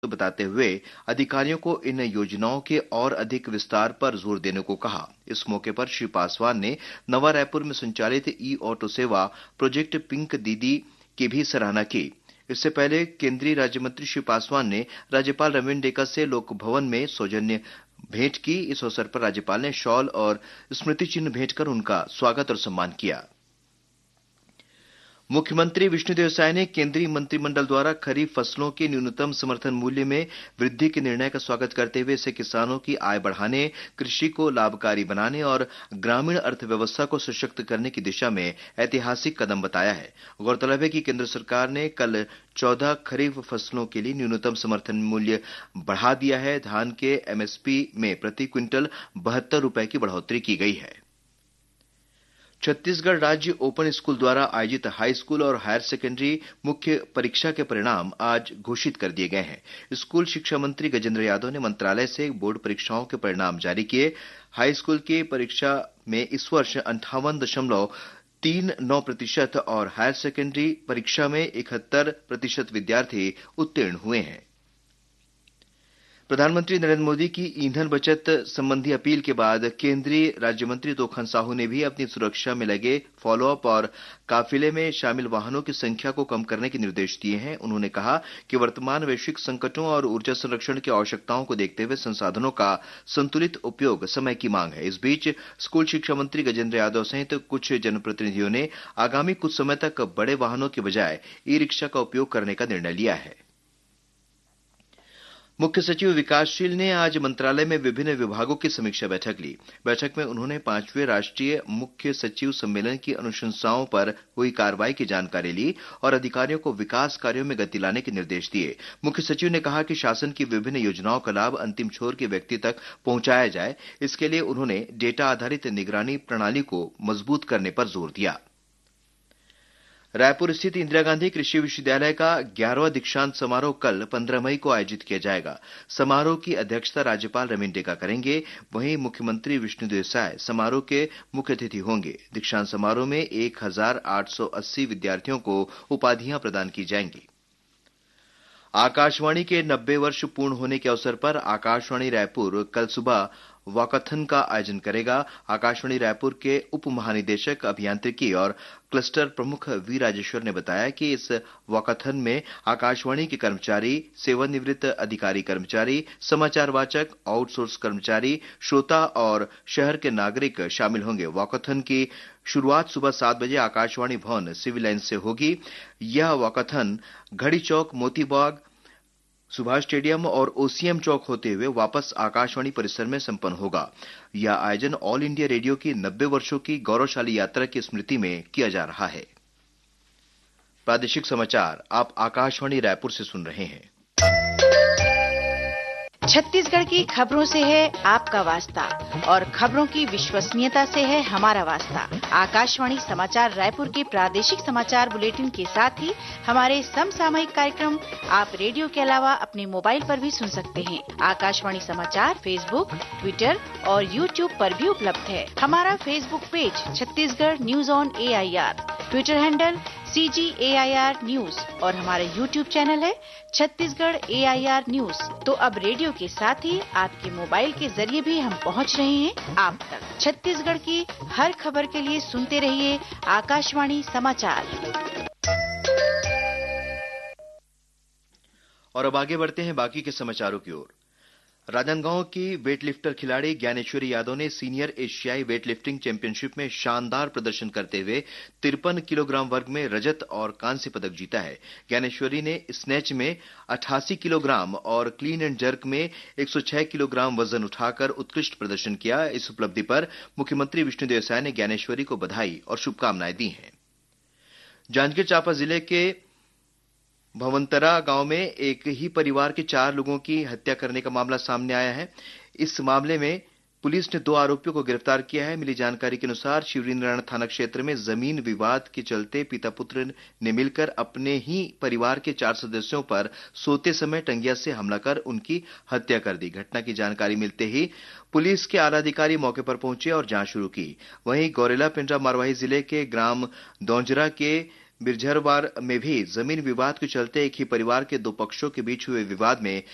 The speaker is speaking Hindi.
बताते हुए अधिकारियों को इन योजनाओं के और अधिक विस्तार पर जोर देने को कहा। इस मौके पर श्री पासवान ने नवा रायपुर में संचालित ई ऑटो सेवा प्रोजेक्ट पिंक दीदी की भी सराहना की। इससे पहले केंद्रीय राज्य मंत्री श्री पासवान ने राज्यपाल रविंद्र डेका से लोक भवन में सौजन्य भेंट की। इस अवसर पर राज्यपाल ने शॉल और स्मृति चिन्ह भेंट कर उनका स्वागत और सम्मान किया। मुख्यमंत्री विष्णुदेव साय ने केंद्रीय मंत्रिमंडल द्वारा खरीफ फसलों के न्यूनतम समर्थन मूल्य में वृद्धि के निर्णय का स्वागत करते हुए इसे किसानों की आय बढ़ाने, कृषि को लाभकारी बनाने और ग्रामीण अर्थव्यवस्था को सशक्त करने की दिशा में ऐतिहासिक कदम बताया है। गौरतलब है कि केंद्र सरकार ने कल 14 खरीफ फसलों के लिए न्यूनतम समर्थन मूल्य बढ़ा दिया है। धान के एमएसपी में प्रति क्विंटल 72 रुपए की बढ़ोतरी की गई है। छत्तीसगढ़ राज्य ओपन स्कूल द्वारा आयोजित हाई स्कूल और हायर सेकेंडरी मुख्य परीक्षा के परिणाम आज घोषित कर दिए गए हैं। स्कूल शिक्षा मंत्री गजेंद्र यादव ने मंत्रालय से बोर्ड परीक्षाओं के परिणाम जारी किए। हाई स्कूल की परीक्षा में इस वर्ष 58.39% और हायर सेकेंडरी परीक्षा में 71% विद्यार्थी उत्तीर्ण हुए हैं। प्रधानमंत्री नरेंद्र मोदी की ईंधन बचत संबंधी अपील के बाद केंद्रीय राज्य मंत्री तोखन साहू ने भी अपनी सुरक्षा में लगे फॉलोअप और काफिले में शामिल वाहनों की संख्या को कम करने के निर्देश दिए हैं। उन्होंने कहा कि वर्तमान वैश्विक संकटों और ऊर्जा संरक्षण की आवश्यकताओं को देखते हुए संसाधनों का संतुलित उपयोग समय की मांग है। इस बीच स्कूल शिक्षा मंत्री गजेंद्र यादव सहित कुछ जनप्रतिनिधियों ने आगामी कुछ समय तक बड़े वाहनों के बजाय ई रिक्शा का उपयोग करने का निर्णय लिया है। मुख्य सचिव विकासशील ने आज मंत्रालय में विभिन्न विभागों की समीक्षा बैठक ली। बैठक में उन्होंने 5वें राष्ट्रीय मुख्य सचिव सम्मेलन की अनुशंसाओं पर हुई कार्रवाई की जानकारी ली और अधिकारियों को विकास कार्यों में गति लाने के निर्देश दिए। मुख्य सचिव ने कहा कि शासन की विभिन्न योजनाओं का लाभ अंतिम छोर के व्यक्ति तक पहुंचाया जाए। इसके लिए उन्होंने डेटा आधारित निगरानी प्रणाली को मजबूत करने पर जोर दिया। रायपुर स्थित इंदिरा गांधी कृषि विश्वविद्यालय का 11वां दीक्षांत समारोह कल 15 मई को आयोजित किया जाएगा। समारोह की अध्यक्षता राज्यपाल रविंद्र डेका करेंगे। वहीं मुख्यमंत्री विष्णुदेव साय समारोह के मुख्य अतिथि होंगे। दीक्षांत समारोह में 1880 विद्यार्थियों को उपाधियां प्रदान की जाएंगी। आकाशवाणी के 90 वर्ष पूर्ण होने के अवसर पर आकाशवाणी रायपुर कल सुबह वॉकाथन का आयोजन करेगा। आकाशवाणी रायपुर के उप महानिदेशक अभियांत्रिकी और क्लस्टर प्रमुख वी राजेश्वर ने बताया कि इस वॉकाथन में आकाशवाणी के कर्मचारी, सेवानिवृत्त अधिकारी कर्मचारी, समाचार वाचक, आउटसोर्स कर्मचारी, श्रोता और शहर के नागरिक शामिल होंगे। वॉकाथन की शुरुआत सुबह 7 बजे आकाशवाणी भवन सिविल लाइन से होगी। यह वॉकाथन घड़ी चौक, मोती बाग, सुभाष स्टेडियम और ओसीएम चौक होते हुए वापस आकाशवाणी परिसर में संपन्न होगा। यह आयोजन ऑल इंडिया रेडियो की 90 वर्षों की गौरवशाली यात्रा की स्मृति में किया जा रहा है। प्रादेशिक समाचार आप आकाशवाणी रायपुर से सुन रहे हैं। छत्तीसगढ़ की खबरों से है आपका वास्ता और खबरों की विश्वसनीयता से है हमारा वास्ता। आकाशवाणी समाचार रायपुर के प्रादेशिक समाचार बुलेटिन के साथ ही हमारे समसामयिक कार्यक्रम आप रेडियो के अलावा अपने मोबाइल पर भी सुन सकते हैं। आकाशवाणी समाचार फेसबुक, ट्विटर और यूट्यूब पर भी उपलब्ध है। हमारा Facebook page Chhattisgarh news on AIR, Twitter handle CGAIR news और हमारा यूट्यूब चैनल है छत्तीसगढ़ AIR न्यूज। तो अब रेडियो के साथ ही आपके मोबाइल के जरिए भी हम पहुंच रहे हैं आप तक। छत्तीसगढ़ की हर खबर के लिए सुनते रहिए आकाशवाणी समाचार। और अब आगे बढ़ते हैं बाकी के समाचारों की ओर। राजनांदगांव की वेटलिफ्टर खिलाड़ी ज्ञानेश्वरी यादव ने सीनियर एशियाई वेटलिफ्टिंग चैंपियनशिप में शानदार प्रदर्शन करते हुए 53 किलोग्राम वर्ग में रजत और कांस्य पदक जीता है। ज्ञानेश्वरी ने स्नैच में 88 किलोग्राम और क्लीन एंड जर्क में 106 किलोग्राम वजन उठाकर उत्कृष्ट प्रदर्शन किया। इस उपलब्धि पर मुख्यमंत्री विष्णुदेव साय ने ज्ञानेश्वरी को बधाई और शुभकामनाएं दी हैं। जांजगीर चांपा जिले के भवंतरा गांव में एक ही परिवार के 4 लोगों की हत्या करने का मामला सामने आया है। इस मामले में पुलिस ने 2 आरोपियों को गिरफ्तार किया है। मिली जानकारी के अनुसार शिवरीनारायण थाना क्षेत्र में जमीन विवाद के चलते पिता पुत्र ने मिलकर अपने ही परिवार के 4 सदस्यों पर सोते समय टंगिया से हमला कर उनकी हत्या कर दी। घटना की जानकारी मिलते ही पुलिस के आला अधिकारी मौके पर पहुंचे और जांच शुरू की। वहीं गौरेला पिंडरा मरवाही जिले के ग्राम दौंजरा के बिरझरवार में भी जमीन विवाद के चलते एक ही परिवार के 2 पक्षों के बीच हुए विवाद में